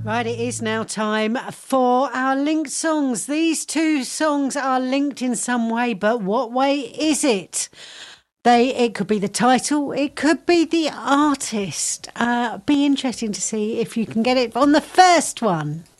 Right, it is now time for our linked songs. These two songs are linked in some way, but what way is it? It could be the title, it could be the artist. Be interesting to see if you can get it on the first one.